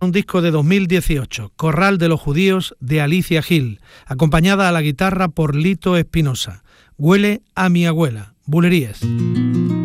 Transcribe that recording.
Un disco de 2018, Corral de los Judíos, de Alicia Gil, acompañada a la guitarra por Lito Espinosa. Huele a mi abuela, Bulerías.